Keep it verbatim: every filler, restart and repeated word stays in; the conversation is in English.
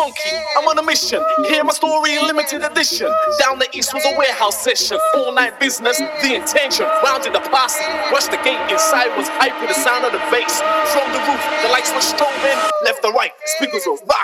Monkey, I'm on a mission. Hear my story in limited edition. Down the east was a warehouse session. All night business, the intention. Rounded the posse. Rushed the gate inside was hype with the sound of the bass.